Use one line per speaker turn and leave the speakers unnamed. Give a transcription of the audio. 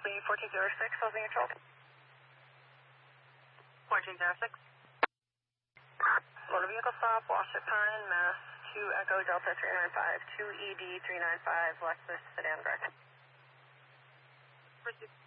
Berkeley 1406, housing control.
1406.
Motor vehicle stop, Washoe Pine, Mass. 2 Echo Delta 395, 2 ED 395, Lexus sedan wreck.
Proceed.